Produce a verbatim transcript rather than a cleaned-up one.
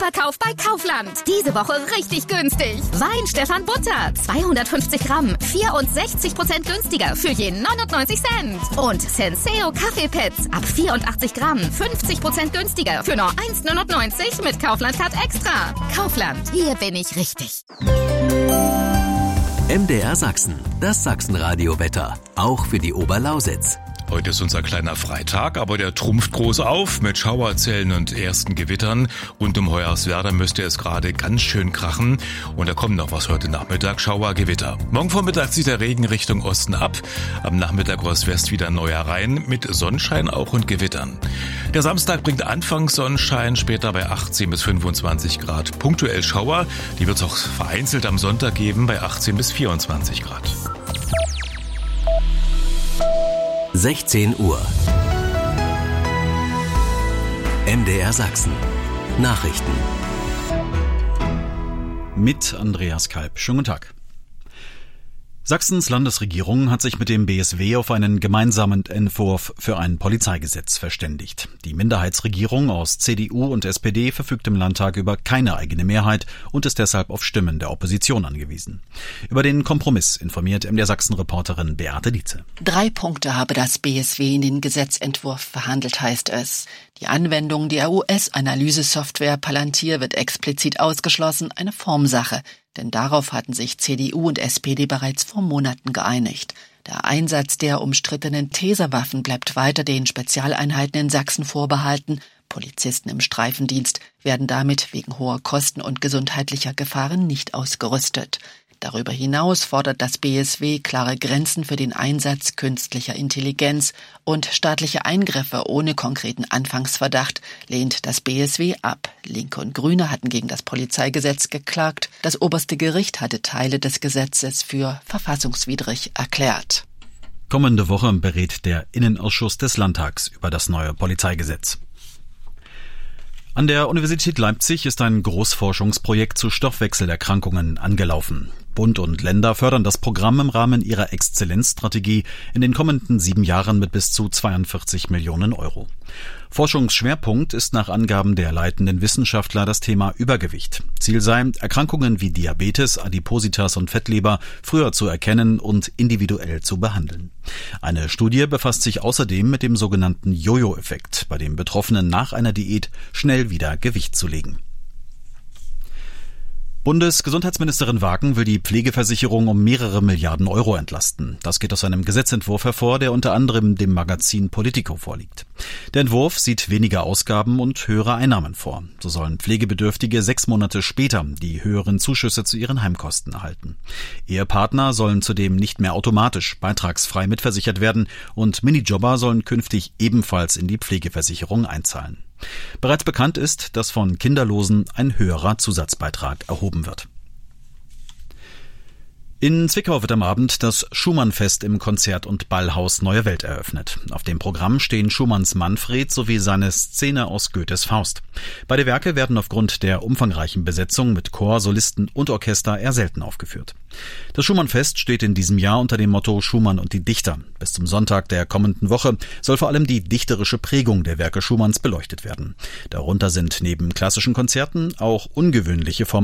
Superkauf bei Kaufland. Diese Woche richtig günstig. Wein Stefan Butter, zweihundertfünfzig Gramm, vierundsechzig Prozent günstiger für je neunundneunzig Cent. Und Senseo Kaffeepads ab vierundachtzig Gramm, fünfzig Prozent günstiger für nur eins neunundneunzig mit Kaufland Card Extra. Kaufland, hier bin ich richtig. M D R Sachsen, das Sachsenradio-Wetter, auch für die Oberlausitz. Heute ist unser kleiner Freitag, aber der trumpft groß auf mit Schauerzellen und ersten Gewittern. Und um Hoyerswerda müsste es gerade ganz schön krachen. Und da kommt noch was heute Nachmittag, Schauer, Gewitter. Morgen Vormittag zieht der Regen Richtung Osten ab. Am Nachmittag Ost-West wieder neuer Rhein mit Sonnenschein auch und Gewittern. Der Samstag bringt anfangs Sonnenschein, später bei achtzehn bis fünfundzwanzig Grad. Punktuell Schauer, die wird es auch vereinzelt am Sonntag geben bei achtzehn bis vierundzwanzig Grad. sechzehn Uhr. M D R Sachsen. Nachrichten. Mit Andreas Kalb. Schönen guten Tag. Sachsens Landesregierung hat sich mit dem B S W auf einen gemeinsamen Entwurf für ein Polizeigesetz verständigt. Die Minderheitsregierung aus C D U und S P D verfügt im Landtag über keine eigene Mehrheit und ist deshalb auf Stimmen der Opposition angewiesen. Über den Kompromiss informiert M D R Sachsen-Reporterin Beate Dietze. Drei Punkte habe das B S W in den Gesetzentwurf verhandelt, heißt es. Die Anwendung der U S-Analysesoftware Palantir wird explizit ausgeschlossen, eine Formsache. Denn darauf hatten sich C D U und S P D bereits vor Monaten geeinigt. Der Einsatz der umstrittenen Taserwaffen bleibt weiter den Spezialeinheiten in Sachsen vorbehalten. Polizisten im Streifendienst werden damit wegen hoher Kosten und gesundheitlicher Gefahren nicht ausgerüstet. Darüber hinaus fordert das B S W klare Grenzen für den Einsatz künstlicher Intelligenz und staatliche Eingriffe ohne konkreten Anfangsverdacht lehnt das B S W ab. Linke und Grüne hatten gegen das Polizeigesetz geklagt. Das oberste Gericht hatte Teile des Gesetzes für verfassungswidrig erklärt. Kommende Woche berät der Innenausschuss des Landtags über das neue Polizeigesetz. An der Universität Leipzig ist ein Großforschungsprojekt zu Stoffwechselerkrankungen angelaufen. Bund und Länder fördern das Programm im Rahmen ihrer Exzellenzstrategie in den kommenden sieben Jahren mit bis zu zweiundvierzig Millionen Euro. Forschungsschwerpunkt ist nach Angaben der leitenden Wissenschaftler das Thema Übergewicht. Ziel sei, Erkrankungen wie Diabetes, Adipositas und Fettleber früher zu erkennen und individuell zu behandeln. Eine Studie befasst sich außerdem mit dem sogenannten Jojo-Effekt, bei dem Betroffenen nach einer Diät schnell wieder Gewicht zulegen. Bundesgesundheitsministerin Wagen will die Pflegeversicherung um mehrere Milliarden Euro entlasten. Das geht aus einem Gesetzentwurf hervor, der unter anderem dem Magazin Politico vorliegt. Der Entwurf sieht weniger Ausgaben und höhere Einnahmen vor. So sollen Pflegebedürftige sechs Monate später die höheren Zuschüsse zu ihren Heimkosten erhalten. Ehepartner sollen zudem nicht mehr automatisch beitragsfrei mitversichert werden und Minijobber sollen künftig ebenfalls in die Pflegeversicherung einzahlen. Bereits bekannt ist, dass von Kinderlosen ein höherer Zusatzbeitrag erhoben wird. In Zwickau wird am Abend das Schumann-Fest im Konzert- und Ballhaus Neue Welt eröffnet. Auf dem Programm stehen Schumanns Manfred sowie seine Szene aus Goethes Faust. Beide Werke werden aufgrund der umfangreichen Besetzung mit Chor, Solisten und Orchester eher selten aufgeführt. Das Schumann-Fest steht in diesem Jahr unter dem Motto Schumann und die Dichter. Bis zum Sonntag der kommenden Woche soll vor allem die dichterische Prägung der Werke Schumanns beleuchtet werden. Darunter sind neben klassischen Konzerten auch ungewöhnliche Formationen